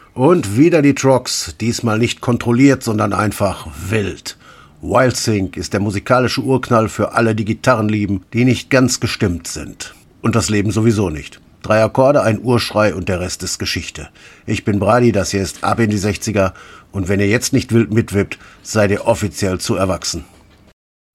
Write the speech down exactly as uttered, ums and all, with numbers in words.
Und wieder die Trogs, diesmal nicht kontrolliert, sondern einfach wild. Wild Sync ist der musikalische Urknall für alle, die Gitarren lieben, die nicht ganz gestimmt sind. Und das Leben sowieso nicht. Drei Akkorde, ein Urschrei und der Rest ist Geschichte. Ich bin Brady, das hier ist Ab in die sechziger und wenn ihr jetzt nicht wild mitwippt, seid ihr offiziell zu erwachsen.